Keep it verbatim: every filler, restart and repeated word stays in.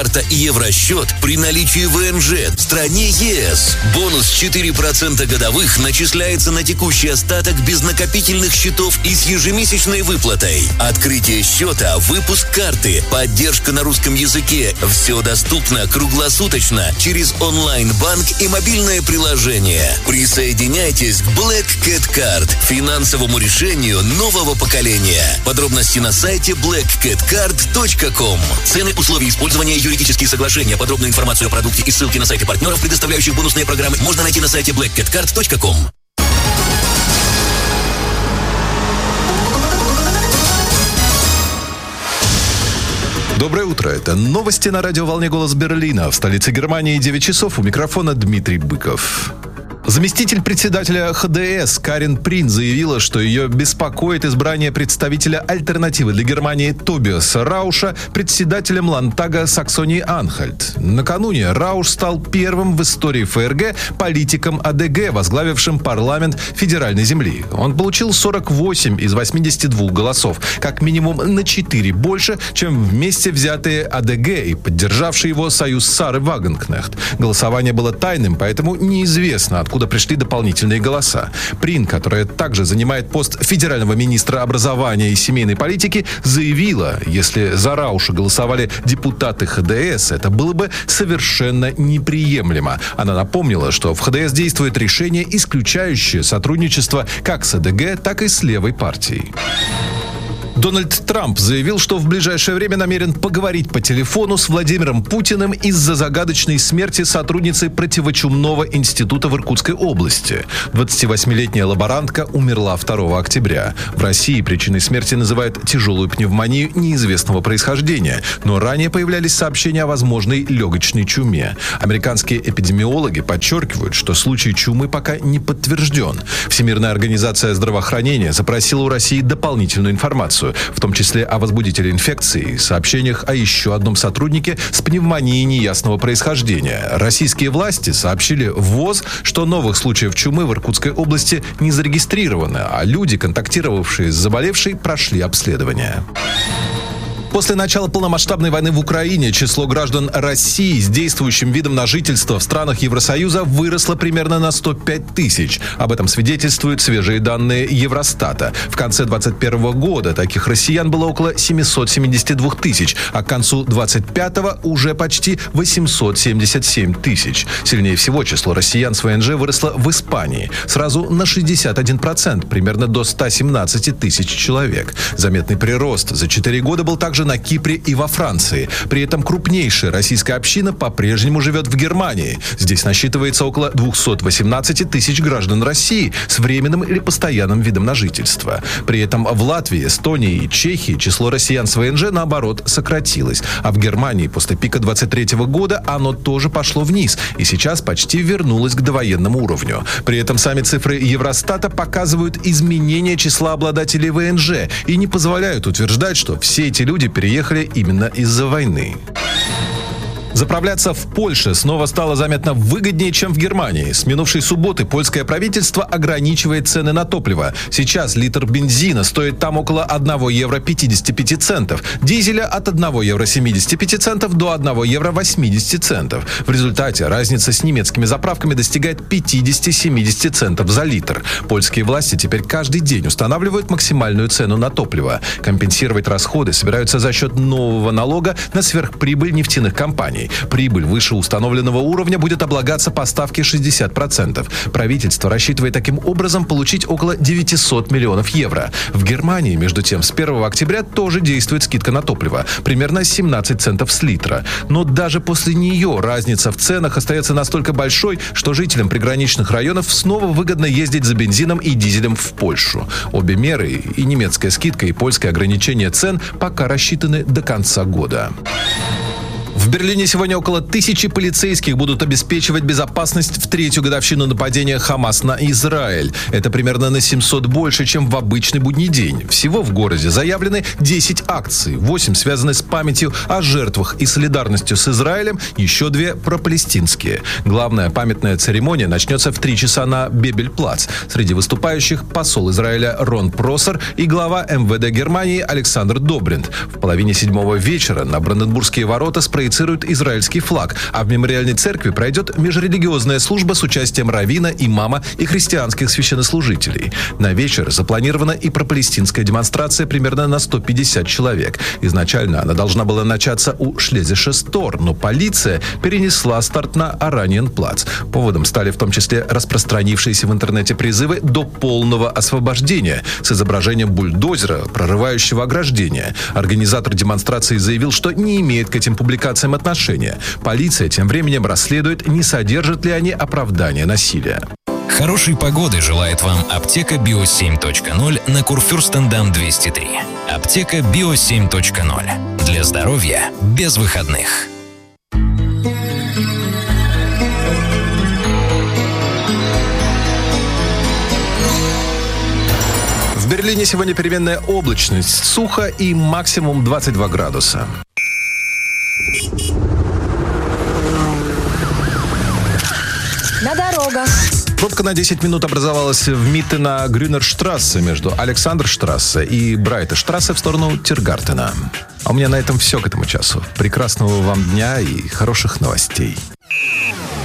Карта и Евросчет при наличии вэ эн жэ в стране ЕС. Бонус четыре процента годовых начисляется на текущий остаток без накопительных счетов и с ежемесячной выплатой. Открытие счета, выпуск карты, поддержка на русском языке. Все доступно круглосуточно через онлайн-банк и мобильное приложение. Присоединяйтесь к Black Cat Card, финансовому решению нового поколения. Подробности на сайте блэк кэт кард точка ком. Цены, условия использования, юридические соглашения. Подробную информацию о продукте и ссылки на сайты партнеров, предоставляющих бонусные программы, можно найти на сайте блэк кэт кард точка ком. Доброе утро. Это новости на радиоволне «Голос Берлина». В столице Германии девять часов. У микрофона Дмитрий Быков. Заместитель председателя ха дэ эс Карен Прин заявила, что ее беспокоит избрание представителя альтернативы для Германии Тобиаса Рауша председателем Ландтага Саксонии-Анхальт. Накануне Рауш стал первым в истории эф эр гэ политиком а дэ гэ, возглавившим парламент федеральной земли. Он получил сорок восемь из восьмидесяти двух голосов, как минимум на четыре больше, чем вместе взятые а дэ гэ и поддержавший его союз Сары Вагенкнехт. Голосование было тайным, поэтому неизвестно, откуда пришли дополнительные голоса. Прин, которая также занимает пост федерального министра образования и семейной политики, заявила, если за Рауша голосовали депутаты ха дэ эс, это было бы совершенно неприемлемо. Она напомнила, что в ха дэ эс действует решение, исключающее сотрудничество как с а дэ гэ, так и с левой партией. Дональд Трамп заявил, что в ближайшее время намерен поговорить по телефону с Владимиром Путиным из-за загадочной смерти сотрудницы противочумного института в Иркутской области. двадцативосьмилетняя лаборантка умерла второго октября. В России причиной смерти называют тяжелую пневмонию неизвестного происхождения, но ранее появлялись сообщения о возможной легочной чуме. Американские эпидемиологи подчеркивают, что случай чумы пока не подтвержден. Всемирная организация здравоохранения запросила у России дополнительную информацию, в том числе о возбудителе инфекции и сообщениях о еще одном сотруднике с пневмонией неясного происхождения. Российские власти сообщили в ВОЗ, что новых случаев чумы в Иркутской области не зарегистрировано, а люди, контактировавшие с заболевшей, прошли обследование. После начала полномасштабной войны в Украине число граждан России с действующим видом на жительство в странах Евросоюза выросло примерно на сто пять тысяч. Об этом свидетельствуют свежие данные Евростата. В конце двадцать первого года таких россиян было около семьсот семьдесят два тысяч, а к концу двадцать пятого уже почти восемьсот семьдесят семь тысяч. Сильнее всего число россиян с вэ эн жэ выросло в Испании. Сразу на шестьдесят один процент, примерно до ста семнадцати тысяч человек. Заметный прирост за четыре года был также на Кипре и во Франции. При этом крупнейшая российская община по-прежнему живет в Германии. Здесь насчитывается около двухсот восемнадцати тысяч граждан России с временным или постоянным видом на жительство. При этом в Латвии, Эстонии и Чехии число россиян с вэ эн жэ, наоборот, сократилось. А в Германии после пика двадцать третьего года оно тоже пошло вниз и сейчас почти вернулось к довоенному уровню. При этом сами цифры Евростата показывают изменение числа обладателей вэ эн жэ и не позволяют утверждать, что все эти люди переехали именно из-за войны. Заправляться в Польше снова стало заметно выгоднее, чем в Германии. С минувшей субботы польское правительство ограничивает цены на топливо. Сейчас литр бензина стоит там около одного евро пятидесяти пяти центов, дизеля от одного евро семидесяти пяти центов до одного евро восьмидесяти центов. В результате разница с немецкими заправками достигает пятидесяти-семидесяти центов за литр. Польские власти теперь каждый день устанавливают максимальную цену на топливо. Компенсировать расходы собираются за счет нового налога на сверхприбыль нефтяных компаний. Прибыль выше установленного уровня будет облагаться по ставке шестьдесят процентов. Правительство рассчитывает таким образом получить около девятисот миллионов евро. В Германии, между тем, с первого октября тоже действует скидка на топливо. Примерно семнадцать центов с литра. Но даже после нее разница в ценах остается настолько большой, что жителям приграничных районов снова выгодно ездить за бензином и дизелем в Польшу. Обе меры, и немецкая скидка, и польское ограничение цен, пока рассчитаны до конца года. В Берлине сегодня около тысячи полицейских будут обеспечивать безопасность в третью годовщину нападения Хамас на Израиль. Это примерно на семьсот больше, чем в обычный будний день. Всего в городе заявлены десять акций. восемь связаны с памятью о жертвах и солидарностью с Израилем, еще две пропалестинские. Главная памятная церемония начнется в три часа на Бебель-плац. Среди выступающих посол Израиля Рон Просер и глава эм вэ дэ Германии Александр Добринт. В половине седьмого вечера на Бранденбургские ворота спроецировали продемонстрируют израильский флаг, а в мемориальной церкви пройдет межрелигиозная служба с участием раввина, имама и христианских священнослужителей. На вечер запланирована и пропалестинская демонстрация примерно на сто пятьдесят человек. Изначально она должна была начаться у Шлезише-Стор, но полиция перенесла старт на Ораниенплац. Поводом стали в том числе распространившиеся в интернете призывы до полного освобождения с изображением бульдозера, прорывающего ограждение. Организатор демонстрации заявил, что не имеет к этим публикациям отношения. Полиция тем временем расследует, не содержат ли они оправдания насилия. Хорошей погоды желает вам аптека био семь точка ноль на Курфюрстендам двести три. Аптека био семь точка ноль. Для здоровья без выходных. В Берлине сегодня переменная облачность, сухо и максимум двадцать два градуса. На дорогах. Пробка на десять минут образовалась в Митте на Грюнерштрассе между Александрштрассе и Брайтештрассе в сторону Тиргартена. А у меня на этом все к этому часу. Прекрасного вам дня и хороших новостей.